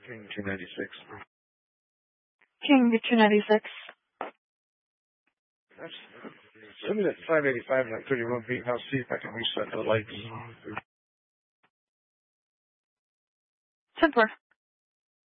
King 296. King to 296. Send me that 585 and that 31 beat, and I'll see if I can reset the lights. Templar.